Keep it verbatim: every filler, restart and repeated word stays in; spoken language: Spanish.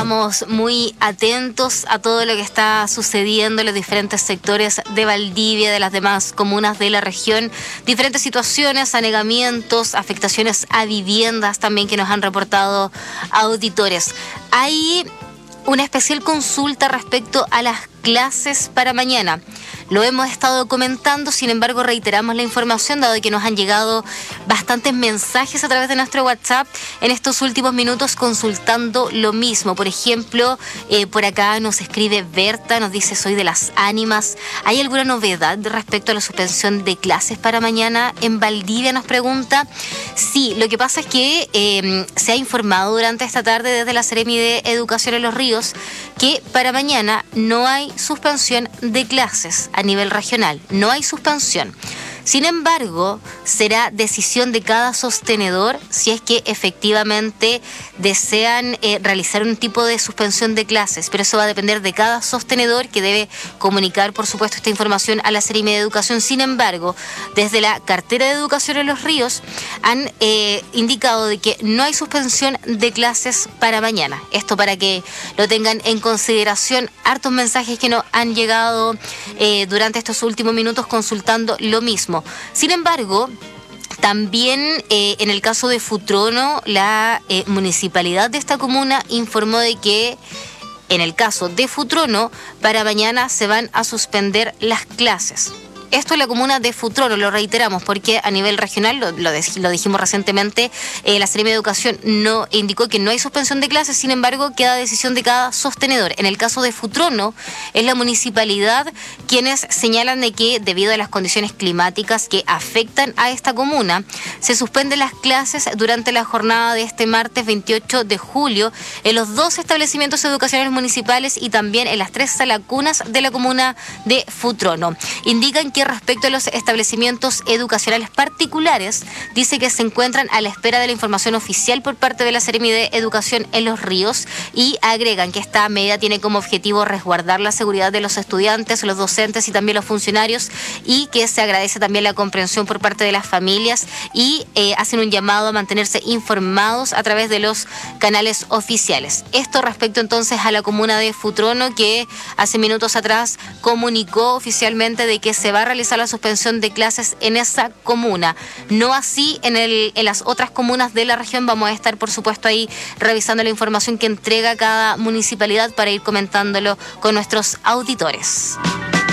estamos muy atentos a todo lo que está sucediendo en los diferentes sectores de Valdivia, de las demás comunas de la región, diferentes situaciones, anegamientos, afectaciones a viviendas también que nos han reportado auditores. Hay una especial consulta respecto a las clases para mañana. Lo hemos estado comentando, sin embargo reiteramos la información dado que nos han llegado bastantes mensajes a través de nuestro WhatsApp en estos últimos minutos consultando lo mismo. Por ejemplo, eh, por acá nos escribe Berta, nos dice: soy de las ánimas. ¿Hay alguna novedad respecto a la suspensión de clases para mañana en Valdivia? Nos pregunta. Sí, lo que pasa es que eh, se ha informado durante esta tarde desde la Seremi de Educación en Los Ríos que para mañana no hay suspensión de clases a nivel regional, no hay suspensión. Sin embargo, será decisión de cada sostenedor si es que efectivamente desean eh, realizar un tipo de suspensión de clases, pero eso va a depender de cada sostenedor, que debe comunicar, por supuesto, esta información a la Seremi de Educación. Sin embargo, desde la cartera de Educación en Los Ríos han eh, indicado de que no hay suspensión de clases para mañana. Esto para que lo tengan en consideración. Hartos mensajes que nos han llegado eh, durante estos últimos minutos consultando lo mismo. Sin embargo, también eh, en el caso de Futrono, la eh, municipalidad de esta comuna informó de que en el caso de Futrono, para mañana se van a suspender las clases. Esto es la comuna de Futrono, lo reiteramos, porque a nivel regional, lo, lo, lo dijimos recientemente, eh, la Seremi de Educación no indicó que no hay suspensión de clases, sin embargo, queda decisión de cada sostenedor. En el caso de Futrono, es la municipalidad quienes señalan de que, debido a las condiciones climáticas que afectan a esta comuna, se suspenden las clases durante la jornada de este martes veintiocho de julio en los dos establecimientos educacionales municipales y también en las tres salacunas de la comuna de Futrono. Indican que respecto a los establecimientos educacionales particulares, dice que se encuentran a la espera de la información oficial por parte de la Seremi de Educación en Los Ríos y agregan que esta medida tiene como objetivo resguardar la seguridad de los estudiantes, los docentes y también los funcionarios, y que se agradece también la comprensión por parte de las familias y eh, hacen un llamado a mantenerse informados a través de los canales oficiales. Esto respecto entonces a la comuna de Futrono, que hace minutos atrás comunicó oficialmente de que se va a realizar la suspensión de clases en esa comuna. No así en, el, en las otras comunas de la región. Vamos a estar, por supuesto, ahí revisando la información que entrega cada municipalidad para ir comentándolo con nuestros auditores.